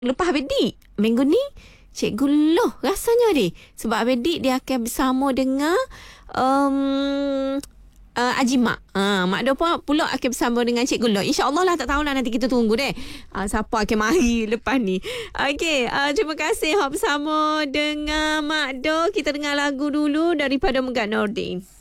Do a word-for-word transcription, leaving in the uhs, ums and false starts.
lepas Abedik minggu ni Cikgu Loh rasanya ni. Sebab Abedik dia akan bersama dengan um, uh, Ajimak. Uh, Mak Do pula akan bersama dengan Cikgu Loh. InsyaAllah lah, tak tahulah, nanti kita tunggu deh. Uh, siapa akan mari lepas ni. Okey, uh, terima kasih. Hop bersama dengan Mak Do. Kita dengar lagu dulu daripada Megat Nordin.